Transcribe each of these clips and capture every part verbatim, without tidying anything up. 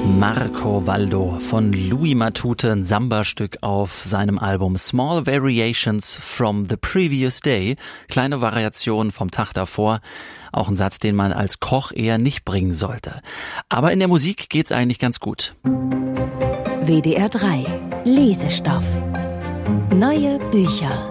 Marco Waldo von Louis Matute, ein Samba-Stück auf seinem Album Small Variations from the Previous Day. Kleine Variationen vom Tag davor. Auch ein Satz, den man als Koch eher nicht bringen sollte. Aber in der Musik geht's eigentlich ganz gut. W D R drei Lesestoff. Neue Bücher.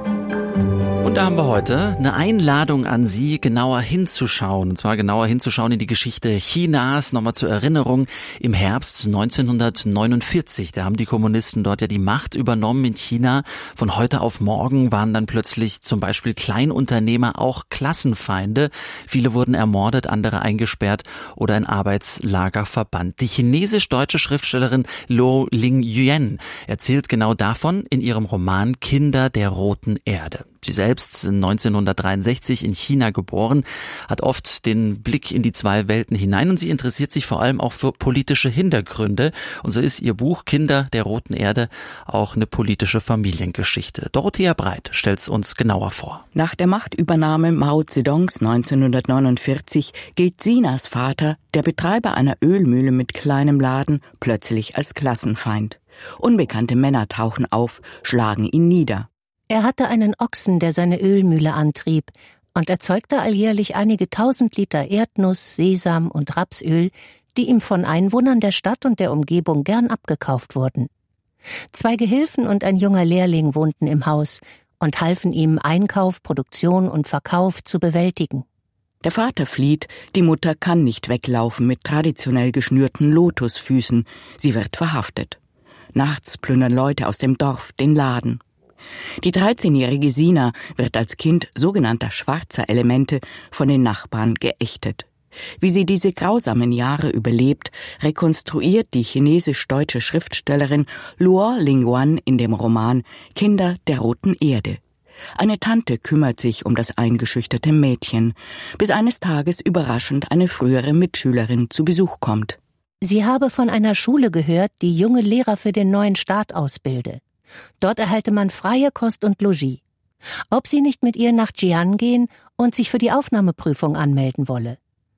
Und da haben wir heute eine Einladung an Sie, genauer hinzuschauen. Und zwar genauer hinzuschauen in die Geschichte Chinas. Nochmal zur Erinnerung, im Herbst neunzehnhundertneunundvierzig, da haben die Kommunisten dort ja die Macht übernommen in China. Von heute auf morgen waren dann plötzlich zum Beispiel Kleinunternehmer auch Klassenfeinde. Viele wurden ermordet, andere eingesperrt oder in Arbeitslager verbannt. Die chinesisch-deutsche Schriftstellerin Luo Lingyuan erzählt genau davon in ihrem Roman Kinder der roten Erde. Sie selbst neunzehnhundertdreiundsechzig in China geboren, hat oft den Blick in die zwei Welten hinein und sie interessiert sich vor allem auch für politische Hintergründe. Und so ist ihr Buch Kinder der roten Erde auch eine politische Familiengeschichte. Dorothea Breit stellt es uns genauer vor. Nach der Machtübernahme Mao Zedongs neunzehnhundertneunundvierzig gilt Sinas Vater, der Betreiber einer Ölmühle mit kleinem Laden, plötzlich als Klassenfeind. Unbekannte Männer tauchen auf, schlagen ihn nieder. Er hatte einen Ochsen, der seine Ölmühle antrieb und erzeugte alljährlich einige tausend Liter Erdnuss-, Sesam- und Rapsöl, die ihm von Einwohnern der Stadt und der Umgebung gern abgekauft wurden. Zwei Gehilfen und ein junger Lehrling wohnten im Haus und halfen ihm, Einkauf, Produktion und Verkauf zu bewältigen. Der Vater flieht, die Mutter kann nicht weglaufen mit traditionell geschnürten Lotusfüßen, sie wird verhaftet. Nachts plündern Leute aus dem Dorf den Laden. Die dreizehnjährige Sina wird als Kind sogenannter schwarzer Elemente von den Nachbarn geächtet. Wie sie diese grausamen Jahre überlebt, rekonstruiert die chinesisch-deutsche Schriftstellerin Luo Lingyuan in dem Roman Kinder der roten Erde. Eine Tante kümmert sich um das eingeschüchterte Mädchen, bis eines Tages überraschend eine frühere Mitschülerin zu Besuch kommt. Sie habe von einer Schule gehört, die junge Lehrer für den neuen Staat ausbilde. Dort erhalte man freie Kost und Logis. Ob sie nicht mit ihr nach Jian gehen und sich für die Aufnahmeprüfung anmelden wolle.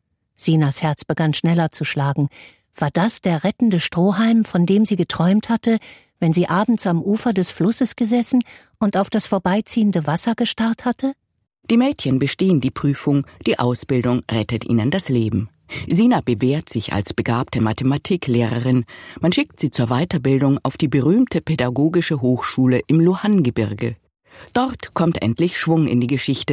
Sinas Herz begann schneller zu schlagen. War das der rettende Strohhalm, von dem sie geträumt hatte, wenn sie abends am Ufer des Flusses gesessen und auf das vorbeiziehende Wasser gestarrt hatte? Die Mädchen bestehen die Prüfung, die Ausbildung rettet ihnen das Leben. Sina bewährt sich als begabte Mathematiklehrerin. Man schickt sie zur Weiterbildung auf die berühmte pädagogische Hochschule im Luhan-Gebirge. Dort kommt endlich Schwung in die Geschichte